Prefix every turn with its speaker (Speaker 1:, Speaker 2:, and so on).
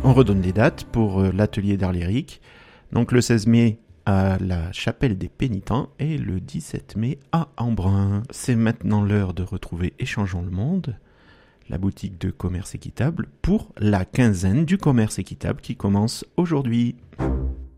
Speaker 1: On redonne les dates pour l'atelier d'art lyrique. Donc le 16 mai à la Chapelle des Pénitents et le 17 mai à Embrun. C'est maintenant l'heure de retrouver Échangeons le Monde, la boutique de commerce équitable, pour la quinzaine du commerce équitable qui commence aujourd'hui.